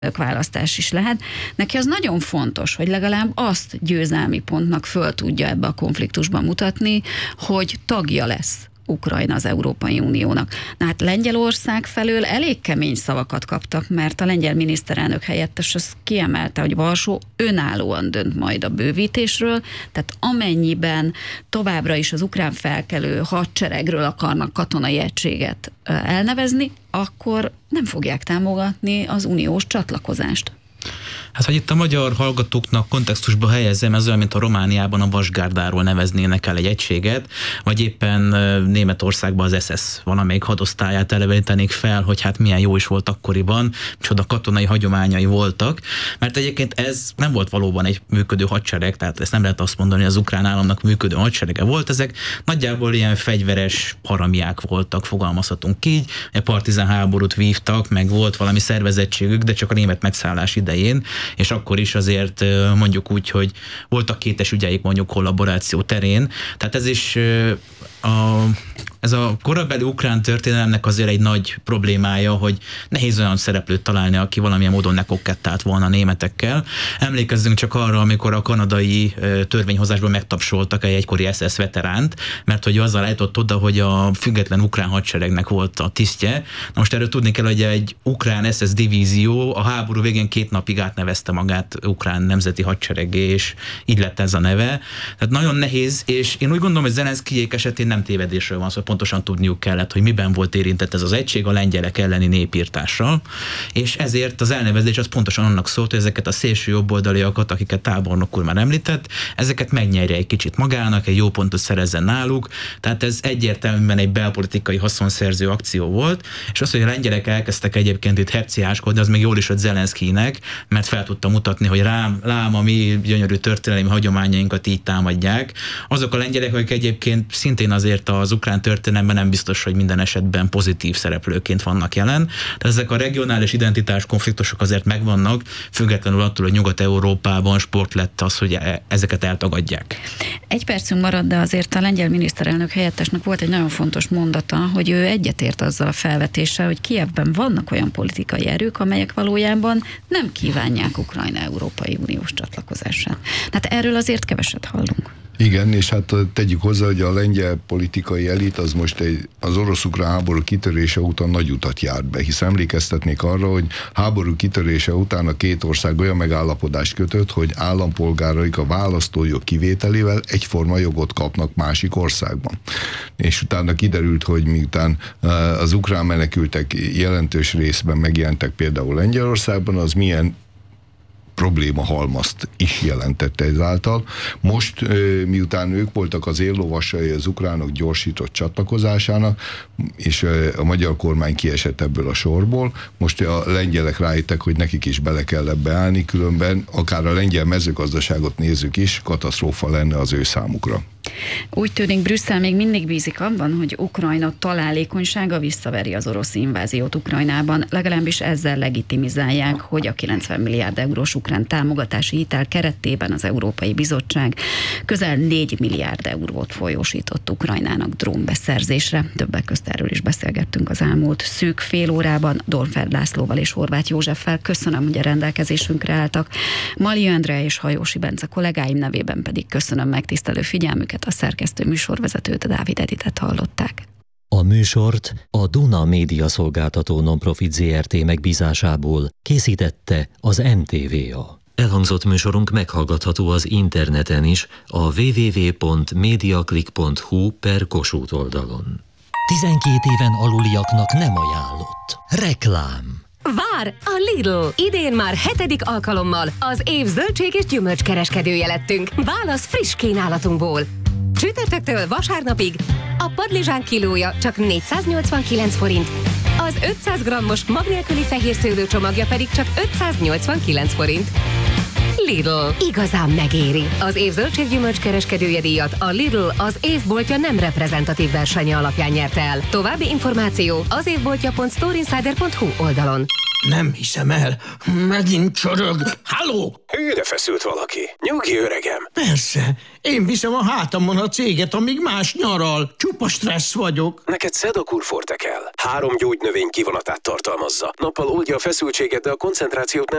választás is lehet. Neki az nagyon fontos, hogy legalább azt győzelmi pontnak föl tudja ebbe a konfliktusban mutatni, hogy tagja lesz Ukrajna az Európai Uniónak. Na hát Lengyelország felől elég kemény szavakat kaptak, mert a lengyel miniszterelnök helyettes az kiemelte, hogy Varsó önállóan dönt majd a bővítésről, tehát amennyiben továbbra is az ukrán felkelő hadseregről akarnak katonai egységet elnevezni, akkor nem fogják támogatni az uniós csatlakozást. Hát, hogy itt a magyar hallgatóknak kontextusba helyezzem, ez olyan, mint a Romániában a vasgárdáról neveznének el egy egységet, vagy éppen Németországban az SS valamelyik hadosztályát elevenítenék fel, hogy hát milyen jó is volt akkoriban, micsoda katonai hagyományai voltak, mert egyébként ez nem volt valóban egy működő hadsereg, tehát ezt nem lehet azt mondani, hogy az ukrán államnak működő hadserege volt, ezek nagyjából ilyen fegyveres haramiák voltak, fogalmazhatunk így, egy partizán háborút vívtak, meg volt valami szervezettségük, de csak a német megszállás idején, és akkor is azért mondjuk úgy, hogy voltak kétes ügyeik mondjuk kollaboráció terén. Tehát ez is ez a korabeli ukrán történelemnek azért egy nagy problémája, hogy nehéz olyan szereplőt találni, aki valamilyen módon ne kokettált volna a németekkel. Emlékezzünk csak arra, amikor a kanadai törvényhozásban megtapsoltak egy egykori SS veteránt, mert hogy azzal eljutott oda, hogy a független ukrán hadseregnek volt a tisztje. Na most erről tudni kell, hogy egy ukrán SS divízió a háború végén 2 napig átnevezte magát ukrán nemzeti hadseregé, és így lett ez a neve. Tehát nagyon nehéz, és én úgy gondolom, hogy Zelenszkijék esetén nem tévedésről van szó, pontosan tudniuk kellett, hogy miben volt érintett ez az egység a lengyelek elleni népírtással, és ezért az elnevezés az pontosan annak szólt, hogy ezeket a szélső jobboldaliakat, akiket Tábornok úr már említett, ezeket megnyerje egy kicsit magának, egy jó pontot szerezzen náluk, tehát ez egyértelműen egy belpolitikai haszonszerző akció volt, és az, hogy a lengyelek elkezdtek egyébként itt hepciáskodni, az még jól is ott Zelenszkijnek, mert fel tudta mutatni, hogy lám a mi gyönyörű történelmi hagyományainkat így támadják. Azok a lengyelek, akik egyébként szintén azért az ukrán történelemben nem biztos, hogy minden esetben pozitív szereplőként vannak jelen. De ezek a regionális identitás konfliktusok azért megvannak, függetlenül attól, hogy Nyugat-Európában sport lett az, hogy ezeket eltagadják. Egy percünk marad, de azért a lengyel miniszterelnök helyettesnek volt egy nagyon fontos mondata, hogy ő egyetért azzal a felvetéssel, hogy Kijevben vannak olyan politikai erők, amelyek valójában nem kívánják Ukrajna Európai Uniós csatlakozását. Hát erről azért keveset hallunk. Igen, és hát tegyük hozzá, hogy a lengyel politikai elit az most az orosz-ukrán háború kitörése után nagy utat járt be, hisz emlékeztetnék arra, hogy háború kitörése után a két ország olyan megállapodást kötött, hogy állampolgáraik a választójog kivételével egyforma jogot kapnak másik országban. És utána kiderült, hogy miután az ukrán menekültek jelentős részben megjelentek például Lengyelországban, az milyen probléma halmazt is jelentette ezáltal. Most, miután ők voltak az éllovasai az ukránok gyorsított csatlakozásának, és a magyar kormány kiesett ebből a sorból, most a lengyelek rájöttek, hogy nekik is bele kell ebbe állni, különben akár a lengyel mezőgazdaságot nézzük is, katasztrófa lenne az ő számukra. Úgy tűnik, Brüsszel még mindig bízik abban, hogy Ukrajna találékonysága visszaveri az orosz inváziót Ukrajnában, legalábbis ezzel legitimizálják, hogy a 90 milliárd eurós ukrán támogatási hitel keretében az Európai Bizottság közel 4 milliárd eurót folyósított Ukrajnának drónbeszerzésre. Többek közt erről is beszélgettünk az elmúlt szűk fél órában Dornfeld Lászlóval és Horváth Józseffel. Köszönöm, hogy a rendelkezésünkre álltak. Mali Endre és Hajósi Bence kollégáim nevében pedig köszönöm megtisztelő figyelmüket. A szerkesztő műsorvezetőt, Dávid Editet hallották. A műsort a Duna Média Szolgáltató Nonprofit Zrt. Megbízásából készítette az NTVA. Elhangzott műsorunk meghallgatható az interneten is a www.mediaclick.hu/Kossuth oldalon. 12 éven aluliaknak nem ajánlott. Reklám. Vár! A Lidl! Idén már 7. alkalommal az év zöldség és gyümölcskereskedője lettünk. Válasz friss kínálatunkból. Csütörtöktől vasárnapig a padlizsán kilója csak 489 forint, az 500 g-os mag nélküli fehér szőlő csomagja pedig csak 589 forint. Lidl. Igazán megéri. Az év zöldséggyümölcs kereskedője díjat a Lidl az évboltja nem reprezentatív versenye alapján nyerte el. További információ az évboltja.storeinsider.hu oldalon. Nem hiszem el. Megint csorog. Halló? Hűre feszült valaki. Nyugi, öregem. Persze. Én viszem a hátamon a céget, amíg más nyaral. Csupa stressz vagyok. Neked Sedakur Forte kell. 3 gyógynövény kivonatát tartalmazza. Nappal oldja a feszültséget, de a koncentrációt nem